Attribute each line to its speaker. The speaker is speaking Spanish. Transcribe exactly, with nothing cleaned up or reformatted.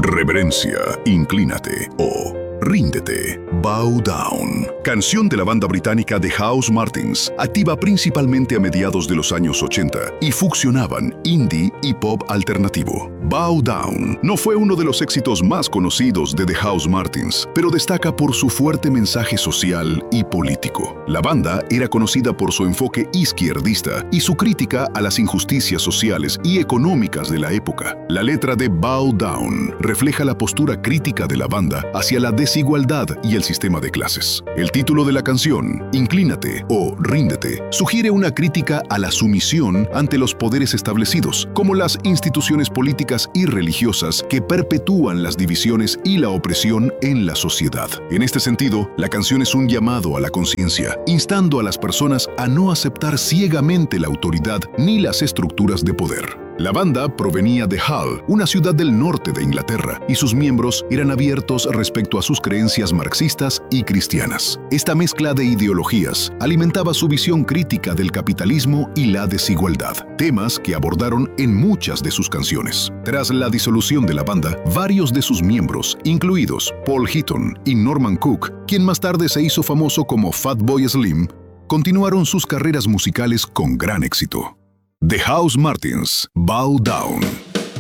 Speaker 1: Reverencia, inclínate o ríndete, Bow Down. Canción de la banda británica The House Martins, activa principalmente a mediados de los años ochenta y fusionaban indie y pop alternativo. Bow Down no fue uno de los éxitos más conocidos de The House Martins, pero destaca por su fuerte mensaje social y político. La banda era conocida por su enfoque izquierdista y su crítica a las injusticias sociales y económicas de la época. La letra de Bow Down refleja la postura crítica de la banda hacia la desigualdad y el sistema de clases. El título de la canción, Inclínate o Ríndete, sugiere una crítica a la sumisión ante los poderes establecidos, como las instituciones políticas y religiosas que perpetúan las divisiones y la opresión en la sociedad. En este sentido, la canción es un llamado a la conciencia, instando a las personas a no aceptar ciegamente la autoridad ni las estructuras de poder. La banda provenía de Hull, una ciudad del norte de Inglaterra, y sus miembros eran abiertos respecto a sus creencias marxistas y cristianas. Esta mezcla de ideologías alimentaba su visión crítica del capitalismo y la desigualdad, temas que abordaron en muchas de sus canciones. Tras la disolución de la banda, varios de sus miembros, incluidos Paul Heaton y Norman Cook, quien más tarde se hizo famoso como Fatboy Slim, continuaron sus carreras musicales con gran éxito. The House Martins, Bow Down.